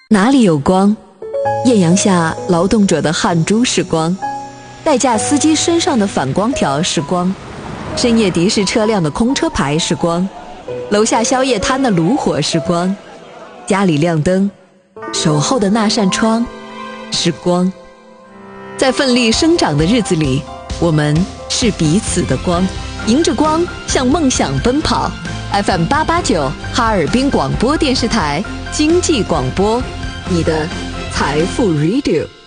哪里有光？艳阳下劳动者的汗珠是光，代驾司机身上的反光条是光，深夜的士车辆的空车牌是光，楼下宵夜摊的炉火是光，家里亮灯，守候的那扇窗是光。在奋力生长的日子里，我们是彼此的光，迎着光向梦想奔跑。FM 889哈尔滨广播电视台经济广播，你的财富 Radio。